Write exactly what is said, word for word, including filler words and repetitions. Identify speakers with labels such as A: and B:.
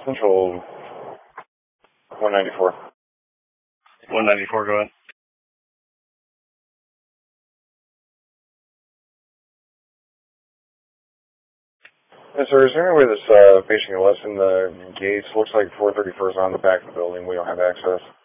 A: Central one ninety-four.
B: one ninety-four, go ahead.
A: Yes, sir. Is there any way this uh, patient can lessen the gates? Looks like four thirty-four is on the back of the building. We don't have access.